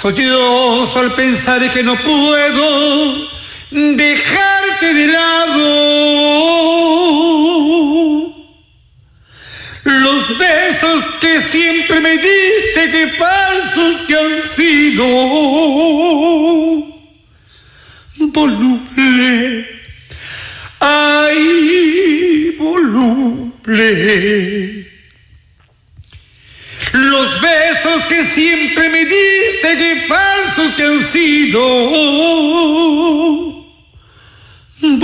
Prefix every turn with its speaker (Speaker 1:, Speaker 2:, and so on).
Speaker 1: Sollozo al pensar que no puedo dejarte de lado. Los besos que siempre me diste, qué falsos que han sido. Voluble, ay, voluble. Los besos que siempre me diste, qué falsos que han sido.